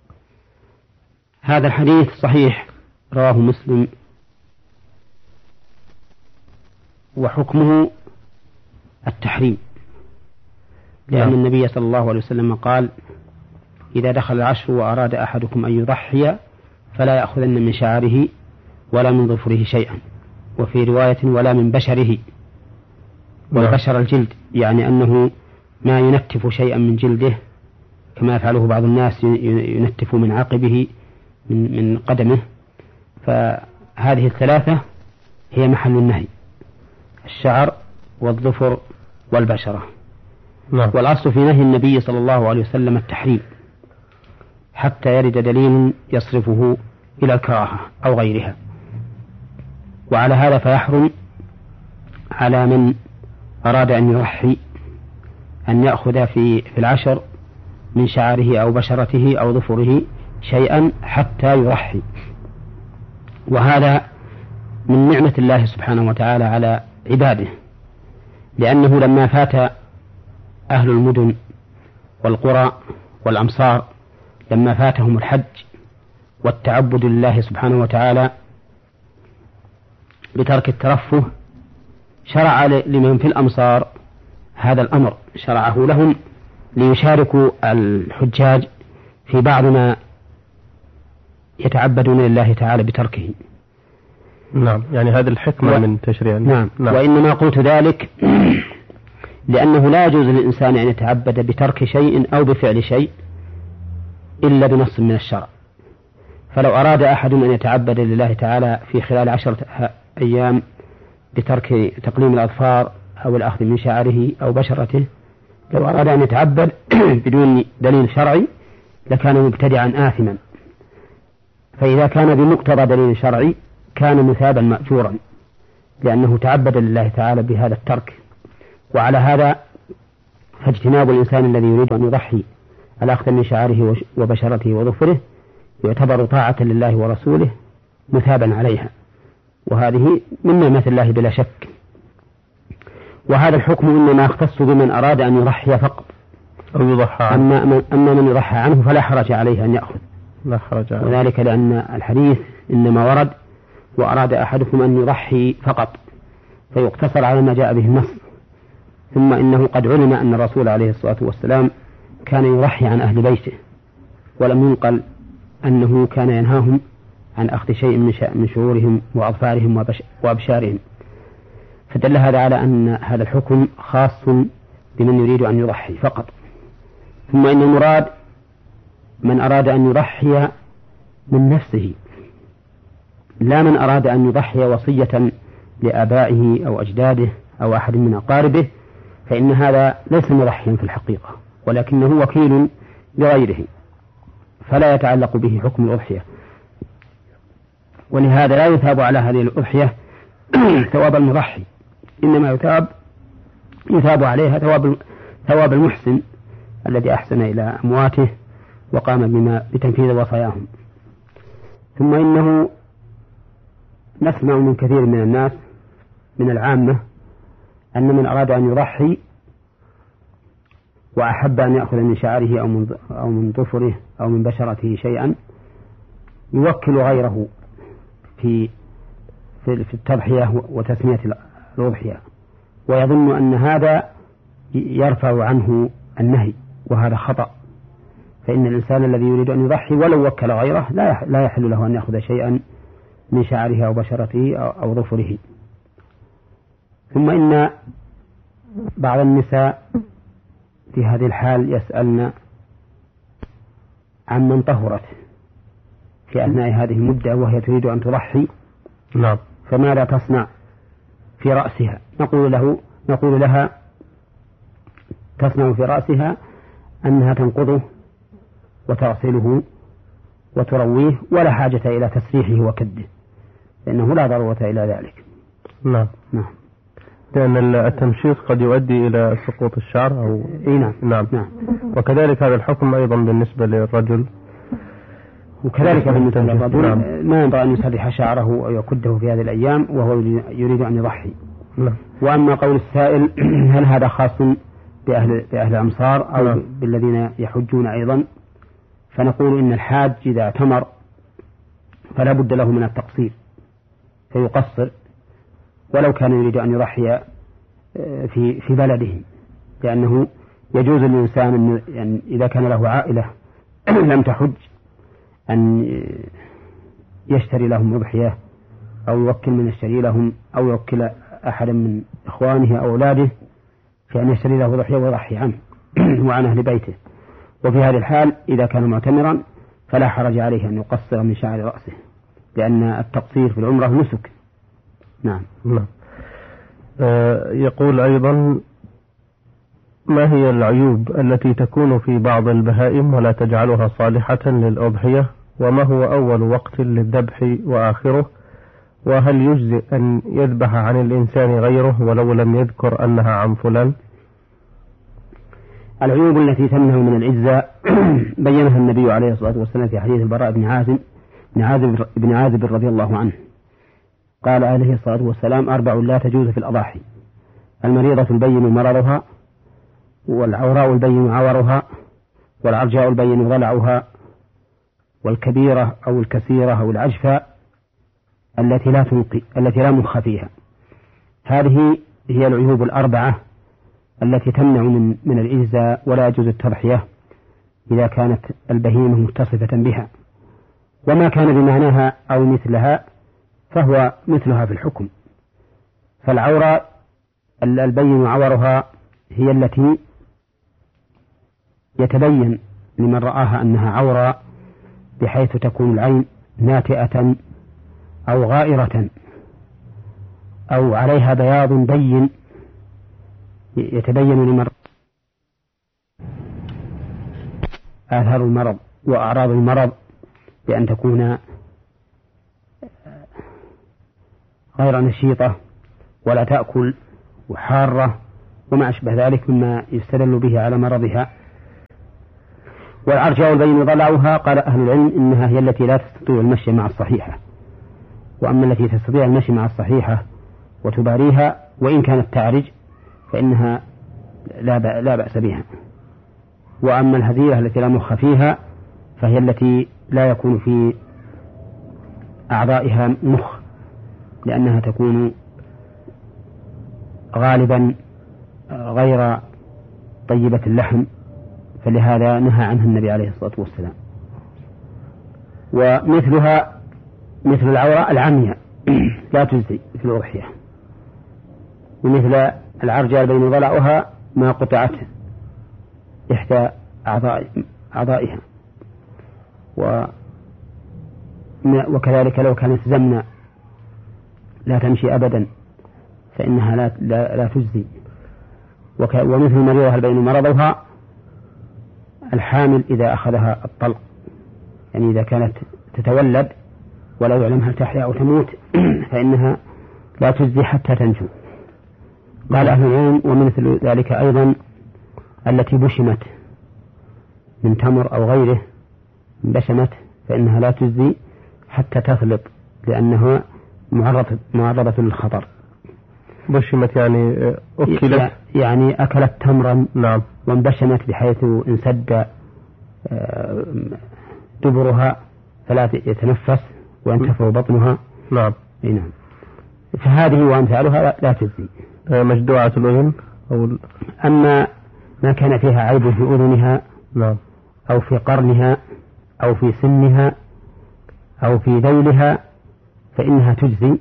S2: هذا الحديث صحيح، رواه مسلم، وحكمه التحريم، لأن النبي صلى الله عليه وسلم قال: إذا دخل العشر وأراد أحدكم أن يضحي فلا يأخذن من شعره ولا من ظفره شيئا، وفي رواية ولا من بشره، والبشر الجلد، يعني أنه ما ينتف شيئا من جلده كما يفعله بعض الناس، ينتف من عقبه من قدمه. فهذه الثلاثة هي محل النهي: الشعر والظفر والبشرة. والأصل في نهي النبي صلى الله عليه وسلم التحريم حتى يرد دليل يصرفه إلى الكراهة أو غيرها. وعلى هذا فيحرم على من أراد أن يضحي أن يأخذ في العشر من شعره أو بشرته أو ظفره شيئا حتى يضحي، وهذا من نعمة الله سبحانه وتعالى على عباده، لأنه لما فات أهل المدن والقرى والأمصار، لما فاتهم الحج والتعبد لله سبحانه وتعالى بترك الترفه، شرع لمن في الأمصار هذا الأمر، شرعه لهم ليشاركوا الحجاج في بعض ما يتعبدون لله تعالى بتركه.
S1: نعم، يعني هذه الحكمة من تشريع.
S2: نعم. وإنما قلت ذلك لأنه لا يجوز للإنسان أن يتعبد بترك شيء أو بفعل شيء إلا بنص من الشرع. فلو أراد أحد أن يتعبد لله تعالى في خلال 10 أيام بترك تقليم الأظفار أو الأخذ من شعره أو بشرته، لو أراد أن يتعبد بدون دليل شرعي لكان مبتدعا آثما، فإذا كان بمقتضى دليل شرعي كان مثابا مأجورا، لأنه تعبد لله تعالى بهذا الترك. وعلى هذا فاجتناب الإنسان الذي يريد أن يضحي الأخذ من شعره وبشرته وظفره يعتبر طاعة لله ورسوله مثابا عليها، وهذه من نعمة الله بلا شك. وهذا الحكم إنما يختص بمن أراد أن يضحي فقط
S1: أو يضحى
S2: أما من يضحى عنه فلا حرج عليه أن يأخذ،
S1: لا حرج عليه.
S2: وذلك لأن الحديث إنما ورد وأراد أحدكم أن يضحي فقط فيقتصر على ما جاء به النص. ثم إنه قد علم أن الرسول عليه الصلاة والسلام كان يضحي عن أهل بيته، ولم ينقل أنه كان ينهاهم عن أخذ شيء من شعورهم وأظفارهم وأبشارهم، فدل هذا على أن هذا الحكم خاص بمن يريد أن يضحي فقط. ثم إن المراد من أراد أن يضحي من نفسه، لا من أراد أن يضحي وصية لآبائه أو أجداده أو أحد من أقاربه، فإن هذا ليس مضحيا في الحقيقة ولكنه وكيل لغيره فلا يتعلق به حكم الأضحية، ولهذا لا يثاب على هذه الأضحية ثواب المضحي، إنما يثاب عليها ثواب المحسن الذي أحسن إلى أمواته وقام بتنفيذ وصاياهم. ثم إنه نسمع من كثير من الناس من العامة أن من أراد أن يضحي وأحب أن يأخذ من شعره أو من ظفره أو من بشرته شيئا يوكل غيره في التضحية وتسمية الأضحية، ويظن أن هذا يرفع عنه النهي، وهذا خطأ. فإن الإنسان الذي يريد أن يضحي ولو وكل غيره لا يحل له أن يأخذ شيئا من شعره أو بشرته أو ظفره. ثم إن بعض النساء في هذه الحال يسألن عن من طهرت في أثناء هذه المدة وهي تريد أن تضحي،
S1: نعم،
S2: فماذا تصنع في رأسها؟ نقول لها تصنع في رأسها أنها تنقضه وتغسله وترويه، ولا حاجة إلى تسريحه وكده، لأنه لا ضرورة إلى ذلك.
S1: نعم. لأن التمشيط قد يؤدي إلى سقوط الشعر أو نعم. وكذلك هذا الحكم أيضا بالنسبة للرجل،
S2: وكذلك بالنسبة للرجل ما ينبغي أن يسرح شعره أو يكده في هذه الأيام وهو يريد أن يضحي. وأما قول السائل هل هذا خاص بأهل الأمصار أو بالذين يحجون أيضا، فنقول إن الحاج إذا اعتمر فلا بد له من التقصير فيقصر ولو كان يريد أن يضحي في بلده، لأنه يجوز للإنسان يعني إذا كان له عائلة لم تحج أن يشتري لهم أضحية أو يوكل من يشتري لهم أو يوكل أحدا من إخوانه أو أولاده في أن يشتري له أضحية ويضحي عنه وعن أهل بيته. وفي هذه الحال إذا كان معتمرا فلا حرج عليه أن يقصر من شعر رأسه، لأن التقصير في العمرة نسك. نعم.
S1: يقول أيضا ما هي العيوب التي تكون في بعض البهائم ولا تجعلها صالحة للأضحية، وما هو أول وقت للذبح وآخره، وهل يجزئ أن يذبح عن الإنسان غيره ولو لم يذكر أنها عن فلان؟
S2: العيوب التي تمنع من العزة بينها النبي عليه الصلاة والسلام في حديث البراء بن عازب رضي الله عنه، قال عليه الصلاة والسلام 4 لا تجوز في الأضاحي: المريضة البين مرضها، والعوراء البين عورها، والعرجاء البين ضلعها، والكبيرة أو الكثيرة أو العجفاء التي لا مخ فيها. هذه هي العيوب 4 التي تمنع من الإجزاء، ولا يجوز التضحية إذا كانت البهيمة متصفة بها، وما كان بمعناها أو مثلها فهو مثلها في الحكم. فالعوراء البين عورها هي التي يتبين لمن رآها أنها عوراء بحيث تكون العين ناتئة أو غائرة أو عليها بياض بين يتبين لمن آثار المرض وأعراض المرض، بأن تكون غير نشيطة ولا تأكل وحارة وما أشبه ذلك مما يستدل به على مرضها. والعرجاء البين ضلعها قال أهل العلم إنها هي التي لا تستطيع المشي مع الصحيحة، وأما التي تستطيع المشي مع الصحيحة وتباريها وإن كانت تعرج فإنها لا بأس بها. وأما الهزيلة التي لا مخ فيها فهي التي لا يكون في أعضائها مخ، لأنها تكون غالبا غير طيبة اللحم، فلهذا نهى عنها النبي عليه الصلاة والسلام. ومثلها مثل العورة العمياء لا تجزي في الأضحية، ومثل العرجاء بين ضلعها ما قطعت إحدى أعضائها، وكذلك لو كانت زمنة لا تمشي أبدا فإنها لا تجزي. ومثل مريضها البين مرضها الحامل إذا أخذها الطلق، يعني إذا كانت تتولد ولا يعلم هل تحيا أو تموت فإنها لا تجزي حتى تنجو. قال أهل العلم ومثل ذلك أيضا التي بشمت من تمر أو غيره بشمت فإنها لا تجزي حتى تثلط، لأنها معرضة للخطر.
S1: بشمت يعني أكلت،
S2: يعني أكلت تمرا
S1: نعم،
S2: وانبشمت بحيث انسد دبرها فلا يتنفس وينتفع بطنها،
S1: نعم.
S2: نعم. فهذه وأمثالها لا تجزي.
S1: مجدوعة الأذن
S2: أما ما كان فيها عيب في أذنها،
S1: نعم،
S2: أو في قرنها أو في سنها أو في ذيلها فإنها تجزي،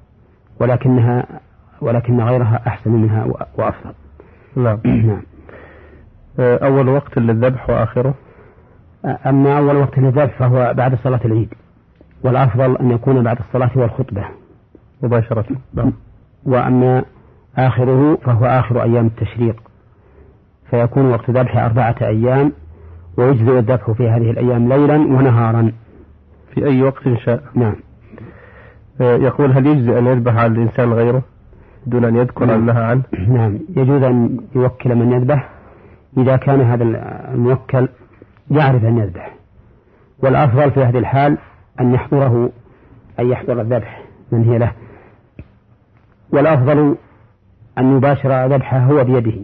S2: ولكن غيرها أحسن منها وأفضل.
S1: نعم.
S2: نعم.
S1: أول وقت للذبح وآخره.
S2: أما أول وقت للذبح فهو بعد صلاة العيد، والأفضل أن يكون بعد الصلاة والخطبة
S1: مباشرة. نعم.
S2: وأما آخره فهو آخر أيام التشريق، فيكون وقت ذبح 4 أيام، ويجزئ الذبح في هذه الأيام ليلا ونهارا
S1: في أي وقت شاء.
S2: نعم.
S1: يقول هل يجزئ أن يذبح على الإنسان غيره دون أن يذكر أنها عنه؟
S2: نعم، يجوز أن يوكل من يذبح إذا كان هذا الموكل يعرف أن يذبح، والأفضل في هذه الحال أن يحضر الذبح من هي له، والأفضل أن يباشر ذبحه هو بيده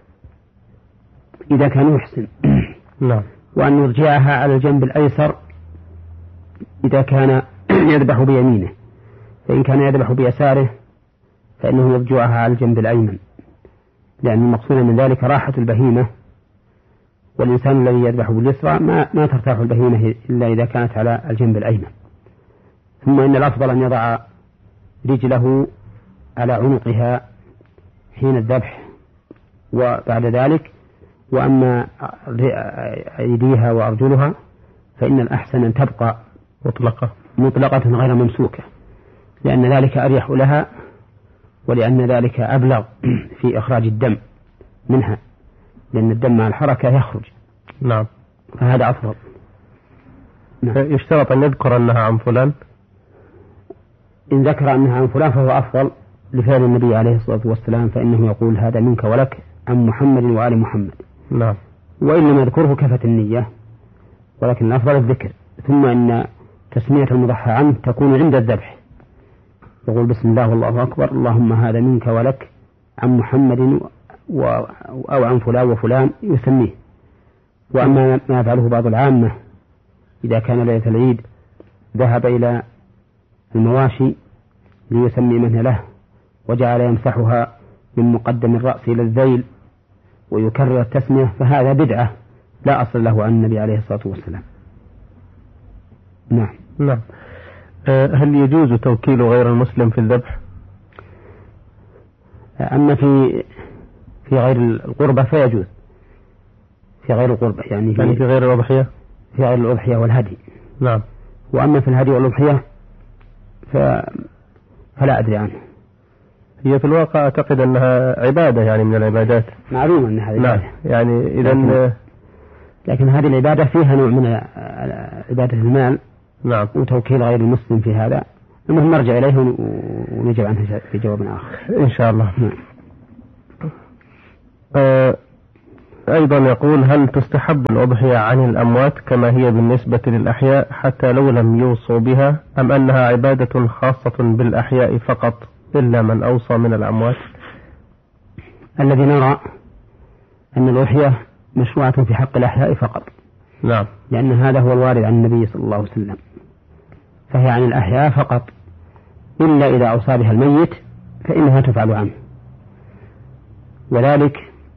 S2: إذا كان يحسن.
S1: نعم.
S2: وأن يرجعها على الجنب الأيسر إذا كان يذبح بيمينه، فإن كان يذبح بيساره فإنه يرجعها على الجنب الأيمن، لأن المقصود من ذلك راحة البهيمة، والإنسان الذي يذبح باليسرى ما ترتاح البهيمة إلا إذا كانت على الجنب الأيمن. ثم إن الأفضل أن يضع رجله على عنقها حين الذبح وبعد ذلك، وأما أيديها وأرجلها فإن الأحسن أن تبقى مطلقة غير ممسوكة، لأن ذلك أريح لها، ولأن ذلك أبلغ في إخراج الدم منها، لأن الدم مع الحركة يخرج.
S1: نعم.
S2: فهذا أفضل.
S1: نعم. يشترط أن يذكر أنها عن فلان؟
S2: إن ذكر أنها عن فلان فهو أفضل لفعل النبي عليه الصلاة والسلام، فإنه يقول هذا منك ولك عن محمد وآل محمد.
S1: نعم.
S2: وإن لم يذكره كفت النية، ولكن الأفضل الذكر. ثم إن تسمية المضحى عنه تكون عند الذبح، يقول بسم الله والله أكبر، اللهم هذا منك ولك عن محمد أو عن فلان وفلان يسميه. وأما ما يفعله بعض العامة إذا كان ليلة العيد ذهب إلى المواشي ليسمي من له، وجعل يمسحها من مقدم الرأس إلى الذيل ويكرر التسمية، فهذا بدعة لا أصل له عن النبي عليه الصلاة والسلام. نعم.
S1: نعم. هل يجوز توكيل غير المسلم في الذبح؟
S2: أما في غير القربة فيجوز، في غير القربة يعني
S1: في غير الأضحية،
S2: في غير الأضحية والهدي.
S1: نعم.
S2: وأما في الهدي والأضحية فلا أدري عنه.
S1: هي في الواقع أعتقد أنها عبادة، يعني من العبادات،
S2: معلوم أنها عبادة.
S1: نعم. يعني إذا
S2: لكن هذه العبادة فيها نوع من عبادة المال.
S1: نعم.
S2: وتوكيل غير المسلم في هذا المهم نرجع إليه ونجيب عنه في جواب آخر
S1: إن شاء الله.
S2: نعم.
S1: أيضا يقول: هل تستحب الأضحية عن الأموات كما هي بالنسبة للأحياء حتى لو لم يوصوا بها، أم أنها عبادة خاصة بالأحياء فقط إلا من أوصى من الأموات؟
S2: الذي نرى أن الأضحية مشروعة في حق الأحياء فقط.
S1: نعم.
S2: لأن هذا هو الوارد عن النبي صلى الله عليه وسلم، فهي عن الأحياء فقط، إلا إذا أوصى بها الميت فإنها تفعل عنه، وذلك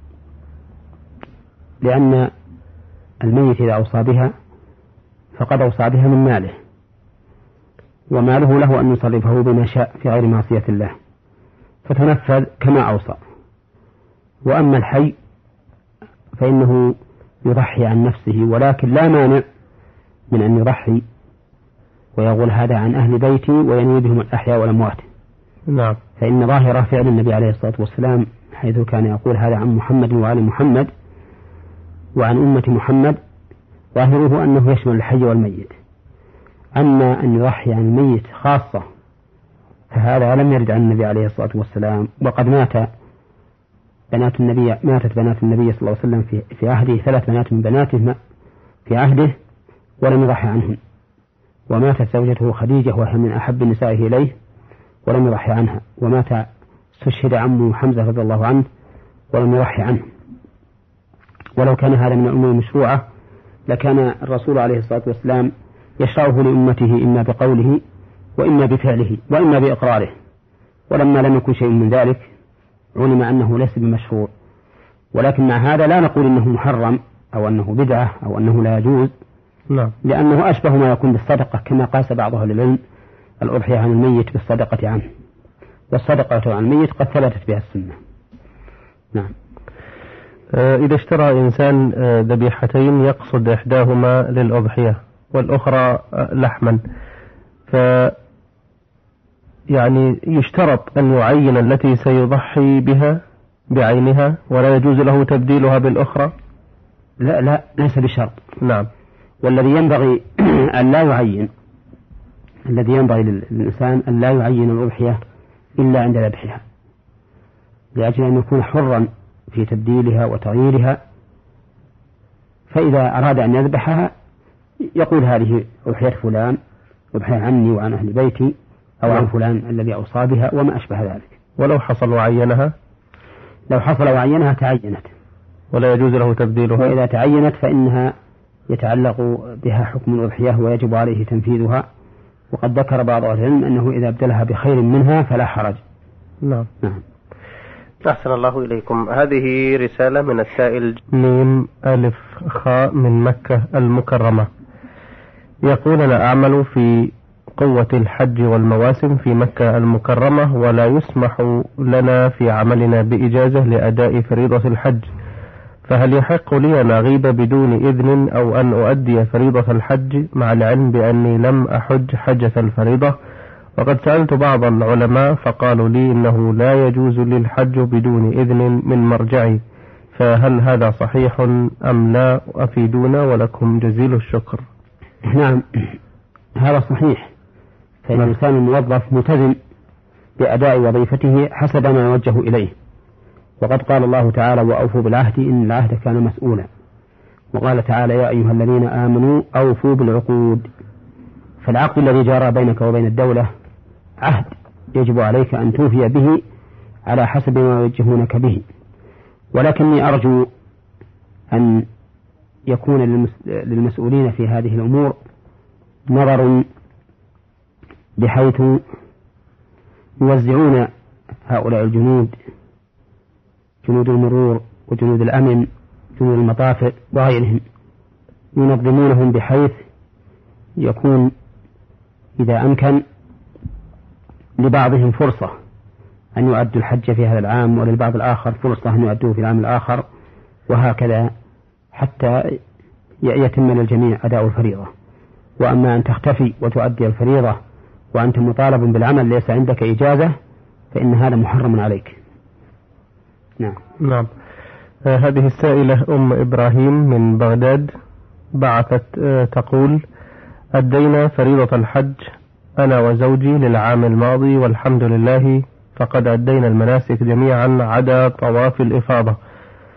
S2: لأن الميت إذا أوصى بها فقد أوصى بها من ماله، وماله له أن يصرفه بما شاء في غير معصية الله، فتنفذ كما أوصى. وأما الحي فإنه يضحي عن نفسه، ولكن لا مانع من أن يضحي ويقول هذا عن أهل بيتي وينوي بهم الأحياء والأموات.
S1: نعم.
S2: فإن ظاهرة فعل النبي عليه الصلاة والسلام حيث كان يقول هذا عن محمد وآل محمد وعن أمة محمد، ظاهره أنه يشمل الحي والميت. أما أن يضحي عن الميت خاصة فهذا لم يرد عن النبي عليه الصلاة والسلام، وقد ماتت بنات النبي صلى الله عليه وسلم في عهده 3 بنات من بناته في عهده ولم يضحي عنهن، وماتت زوجته خديجة وهي من أحب نسائه إليه ولم يضحي عنها، ومات استشهد عمه حمزة رضي الله عنه ولم يضحي عنه. ولو كان هذا من الأمور المشروعة لكان الرسول عليه الصلاة والسلام يشرعه لأمته إما بقوله وإما بفعله وإما بإقراره، ولما لم يكن شيء من ذلك علم أنه ليس بمشروع. ولكن مع هذا لا نقول إنه محرم أو أنه بدعة أو أنه لا يجوز، لأنه أشبه ما يكون بالصدقة، كما قاس بعض أهل العلم الأضحية عن الميت بالصدقة عنه، والصدقة عن الميت قد ثبتت بها السنة. نعم.
S1: إذا اشترى إنسان ذبيحتين يقصد إحداهما للأضحية والأخرى لحما، يعني يشترط أن يعين التي سيضحي بها بعينها ولا يجوز له تبديلها بالأخرى؟
S2: لا ليس بشرط.
S1: نعم.
S2: والذي ينبغي أن لا يعين، الذي ينبغي للإنسان أن لا يعين الأضحية إلا عند ذبحها، لأجل أن يكون حرا في تبديلها وتغييرها. فإذا أراد أن يذبحها يقول هذه أضحية فلان، أضحية عني وعن أهل بيتي، أو عن فلان الذي أوصى بها وما أشبه ذلك.
S1: ولو حصل وعينها؟
S2: لو حصل وعينها تعينت
S1: ولا يجوز له تبديلها.
S2: وإذا تعينت فإنها يتعلق بها حكم الأضحية ويجب عليه تنفيذها. وقد ذكر بعض أهل العلم أنه إذا ابدلها بخير منها فلا حرج.
S1: نعم. أحسن الله إليكم. هذه رسالة من السائل ميم ألف خاء من مكة المكرمة، يقول: أنا أعمل في قوة الحج والمواسم في مكة المكرمة، ولا يسمح لنا في عملنا بإجازة لأداء فريضة الحج، فهل يحق لي أن أغيب بدون إذن أو أن أؤدي فريضة الحج مع العلم بأني لم أحج حجة الفريضة؟ وقد سألت بعض العلماء فقالوا لي إنه لا يجوز للحج بدون إذن من مرجعي، فهل هذا صحيح أم لا؟ أفيدونا ولكم جزيل الشكر.
S2: نعم، هذا صحيح. فإن الإنسان الموظف ملتزم بأداء وظيفته حسب ما يوجه إليه، وقد قال الله تعالى: وأوفوا بالعهد إن العهد كان مسؤولا. وقال تعالى: يا أيها الذين آمنوا أوفوا بالعقود. فالعقد الذي جرى بينك وبين الدولة عهد يجب عليك أن توفي به على حسب ما يوجهونك به. ولكني أرجو أن يكون للمسؤولين في هذه الأمور نظر، بحيث يوزعون هؤلاء الجنود، جنود المرور وجنود الأمن، جنود المطافئ وغيرهم، ينظمونهم بحيث يكون إذا أمكن لبعضهم فرصة أن يؤدوا الحج في هذا العام، وللبعض الآخر فرصة أن يؤدوه في العام الآخر، وهكذا حتى يتم للجميع أداء الفريضة. وأما أن تختفي وتؤدي الفريضة وأنت مطالب بالعمل ليس عندك إجازة فإن هذا محرم عليك.
S1: نعم. هذه السائلة أم إبراهيم من بغداد بعثت تقول: أدينا فريضة الحج أنا وزوجي للعام الماضي والحمد لله، فقد أدينا المناسك جميعا عدا طواف الإفاضة،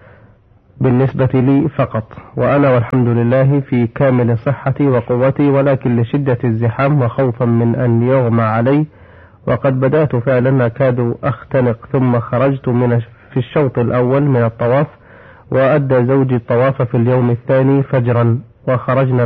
S1: بالنسبة لي فقط، وأنا والحمد لله في كامل صحتي وقوتي، ولكن لشدة الزحام وخوفا من أن يغمى علي وقد بدأت فعلا أكاد أختنق، ثم خرجت في الشوط الأول من الطواف، وأدى زوجي الطواف في اليوم الثاني فجرا، وخرجنا